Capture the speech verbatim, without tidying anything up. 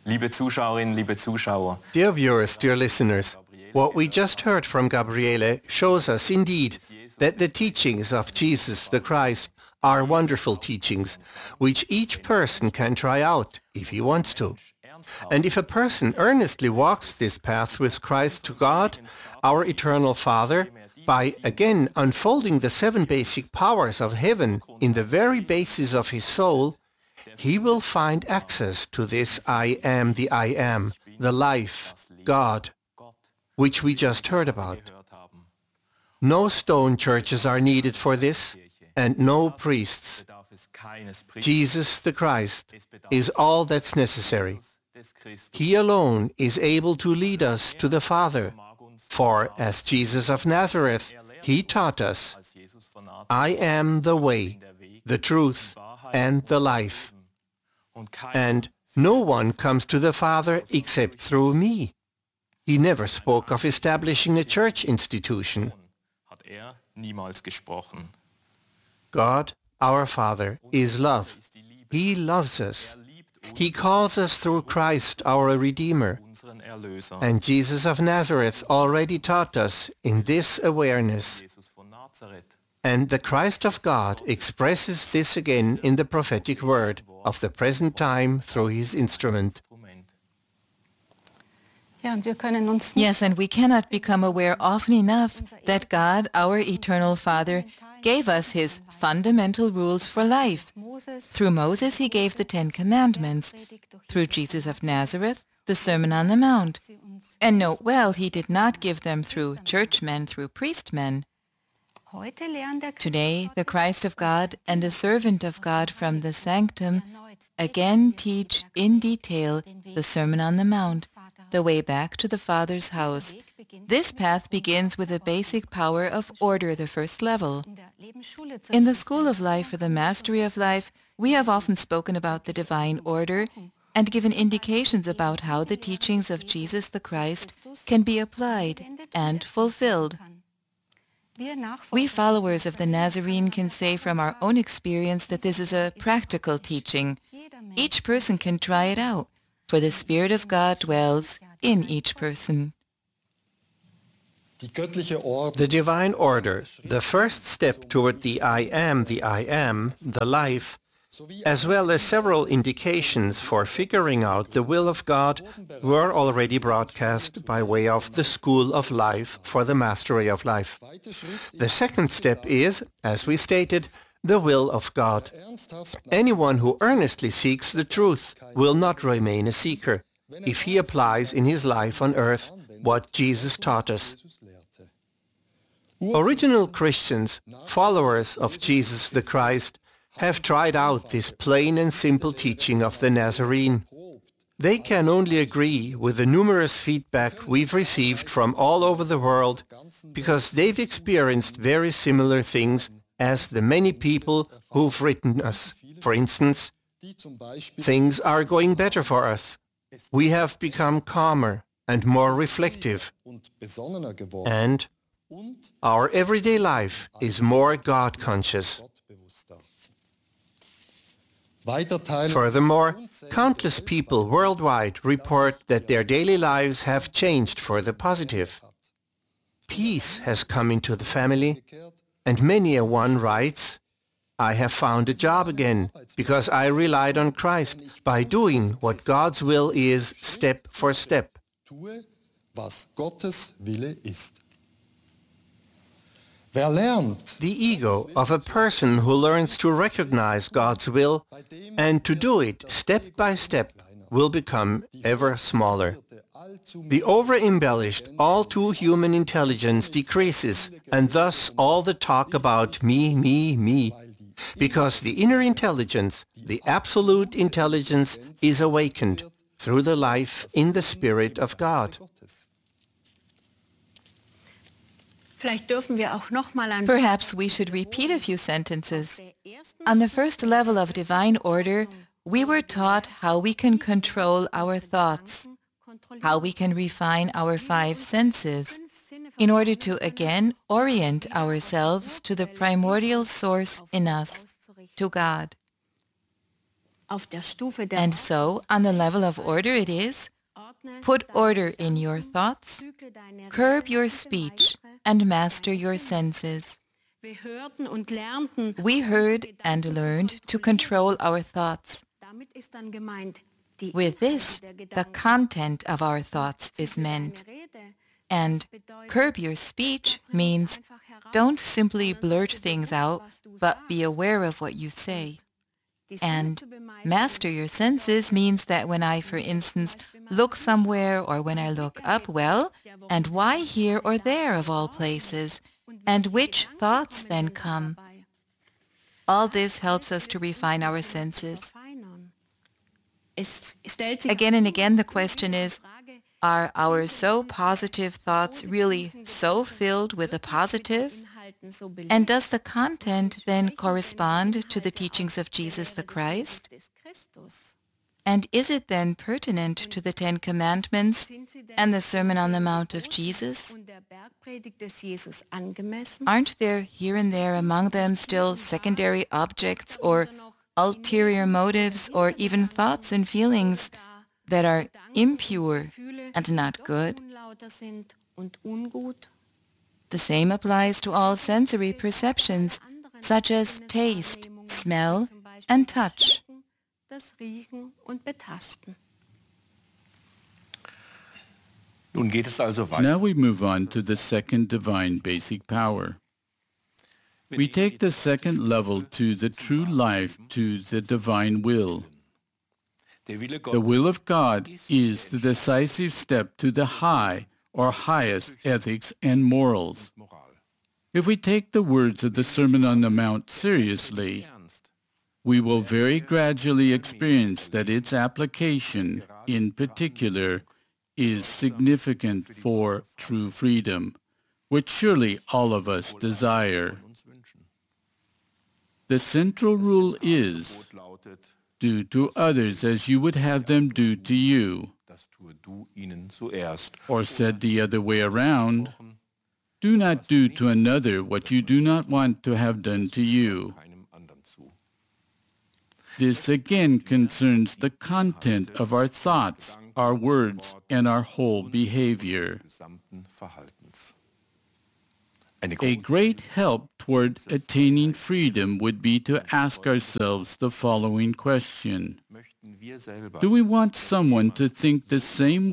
Liebe Zuschauerinnen, liebe Zuschauer, Dear viewers, dear listeners, what we just heard from Gabriele shows us indeed that the teachings of Jesus the Christ are wonderful teachings, which each person can try out if he wants to. And if a person earnestly walks this path with Christ to God, our eternal Father, by again unfolding the seven basic powers of heaven in the very basis of his soul, he will find access to this I am the I am, the life, God, which we just heard about. No stone churches are needed for this, and no priests. Jesus the Christ is all that's necessary. He alone is able to lead us to the Father, for as Jesus of Nazareth, he taught us, I am the way, the truth, and the life. And no one comes to the Father except through me. He never spoke of establishing a church institution. God, our Father, is love. He loves us. He calls us through Christ, our Redeemer. And Jesus of Nazareth already taught us in this awareness. And the Christ of God expresses this again in the prophetic word of the present time through his instrument. Yes, and we cannot become aware often enough that God, our eternal Father, gave us his fundamental rules for life. Through Moses, he gave the Ten Commandments. Through Jesus of Nazareth, the Sermon on the Mount. And note well, he did not give them through churchmen, through priestmen. Today, the Christ of God and a servant of God from the sanctum again teach in detail the Sermon on the Mount, the way back to the Father's house. This path begins with a basic power of order, the first level. In the School of Life for the Mastery of Life, we have often spoken about the divine order and given indications about how the teachings of Jesus the Christ can be applied and fulfilled. We followers of the Nazarene can say from our own experience that this is a practical teaching. Each person can try it out, for the Spirit of God dwells in each person. The divine order, the first step toward the I am, the I am, the life, as well as several indications for figuring out the will of God, were already broadcast by way of the School of Life for the Mastery of Life. The second step is, as we stated, the will of God. Anyone who earnestly seeks the truth will not remain a seeker if he applies in his life on earth what Jesus taught us. Original Christians, followers of Jesus the Christ, have tried out this plain and simple teaching of the Nazarene. They can only agree with the numerous feedback we've received from all over the world because they've experienced very similar things as the many people who've written us. For instance, things are going better for us. We have become calmer and more reflective. And our everyday life is more God-conscious. Furthermore, countless people worldwide report that their daily lives have changed for the positive. Peace has come into the family, and many a one writes, I have found a job again because I relied on Christ by doing what God's will is step for step. The ego of a person who learns to recognize God's will and to do it step by step will become ever smaller. The over-embellished, all-too-human intelligence decreases, and thus all the talk about me, me, me, because the inner intelligence, the absolute intelligence, is awakened through the life in the Spirit of God. Perhaps we should repeat a few sentences. On the first level of divine order, we were taught how we can control our thoughts, how we can refine our five senses, in order to again orient ourselves to the primordial source in us, to God. Auf der Stufe der And so, on the level of order it is, Ordne put deine order in your Gedanken, thoughts, zügle deine curb Rede your und speech, meistere and master deine your Sinne. senses. Wir hörten und lernten, We heard unsere and Gedanken zu learned to kontrollieren. control our thoughts. Damit ist dann gemeint, die With this, Inhalte der the Gedanken. content of our thoughts is Zügle deine meant. Rede. And Das bedeutet, curb your speech sag nicht means einfach heraus, don't simply sondern blurt sei things bewusst, out, was du but be sagst. aware of what you say. Die Sinne And zu bemeistern master your senses means that when I, for instance, look somewhere or when I look up, well, and why here or there of all places? And which thoughts then come? All this helps us to refine our senses. Again and again, the question is, are our so positive thoughts really so filled with the positive? And does the content then correspond to the teachings of Jesus the Christ? And is it then pertinent to the Ten Commandments and the Sermon on the Mount of Jesus? Aren't there here and there among them still secondary objects or ulterior motives or even thoughts and feelings that are impure and not good? The same applies to all sensory perceptions, such as taste, smell, and touch. Nun geht es also weiter. Now we move on to the second divine basic power. We take the second level to the true life, to the divine will. The will of God is the decisive step to the high or highest ethics and morals. If we take the words of the Sermon on the Mount seriously, we will very gradually experience that its application, in particular, is significant for true freedom, which surely all of us desire. The central rule is, do to others as you would have them do to you. Or said the other way around, do not do to another what you do not want to have done to you. This again concerns the content of our thoughts, our words, and our whole behavior. A great help toward attaining freedom would be to ask ourselves the following question. Do we want someone to think the same